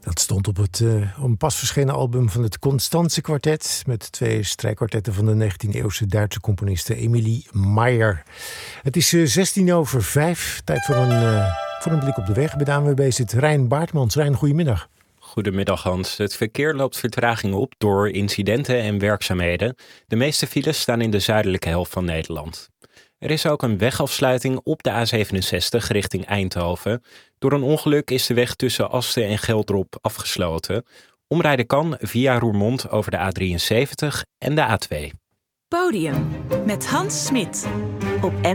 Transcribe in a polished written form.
Dat stond op het een pas verschenen album van het Constanze Kwartet, met 2 strijkkwartetten van de 19e-eeuwse Duitse componiste Emilie Meyer. Het is 5:16. Tijd voor een blik op de weg. Bij de ANWB zit Rijn Baartmans. Rijn, goedemiddag. Goedemiddag Hans. Het verkeer loopt vertragingen op door incidenten en werkzaamheden. De meeste files staan in de zuidelijke helft van Nederland. Er is ook een wegafsluiting op de A67 richting Eindhoven. Door een ongeluk is de weg tussen Asten en Geldrop afgesloten. Omrijden kan via Roermond over de A73 en de A2. Podium met Hans Smit op